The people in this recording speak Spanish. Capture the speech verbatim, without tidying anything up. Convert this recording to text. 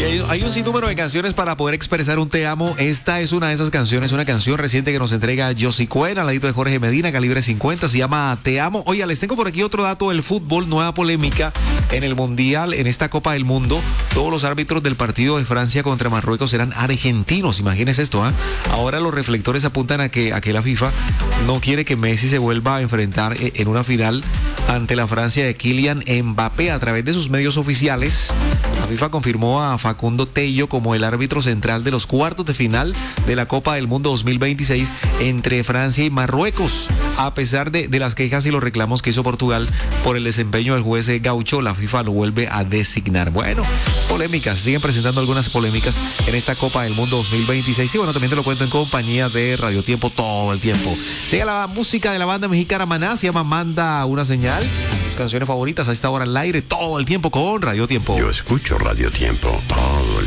hay, hay un sinnúmero de canciones para poder expresar un te amo. Esta es una de esas canciones, una canción reciente que nos entrega Josie Cuen, al ladito de Jorge Medina, calibre cincuenta, se llama Te Amo. Oiga, les tengo por aquí otro dato del fútbol, nueva polémica en el Mundial, en esta Copa del Mundo. Todos los árbitros del partido de Francia contra Marruecos eran argentinos, imagínense esto, ¿eh? Ahora los reflectores apuntan a que, a que la FIFA no quiere que Messi se vuelva a enfrentar en una final ante la Francia de Kylian Mbappé. A través de sus medios oficiales, la FIFA confirmó a Facundo Tello como el árbitro central de los cuartos de final de la Copa del Mundo dos mil veintiséis entre Francia y Marruecos. A pesar de, de las quejas y los reclamos que hizo Portugal por el desempeño del juez Gaucho, la FIFA lo vuelve a designar. Bueno, polémicas, siguen presentando algunas polémicas en esta Copa del Mundo dos mil veintiséis y bueno, también te lo cuento en compañía de Radio Tiempo todo el tiempo. Llega la música de la banda mexicana Maná, se llama Manda una señal. Tus canciones favoritas a esta hora al aire todo el tiempo con Radio Tiempo. Yo escucho Radio Tiempo todo el